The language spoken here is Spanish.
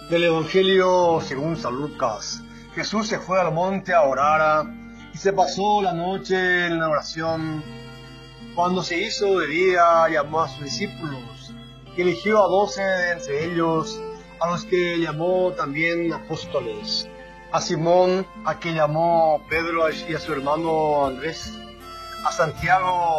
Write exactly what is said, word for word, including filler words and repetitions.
Del Evangelio según San Lucas. Jesús se fue al monte a orar y se pasó la noche en la oración. Cuando se hizo de día, llamó a sus discípulos y eligió a doce de entre ellos, a los que llamó también apóstoles: a Simón, a quien llamó Pedro, y a su hermano Andrés, a Santiago,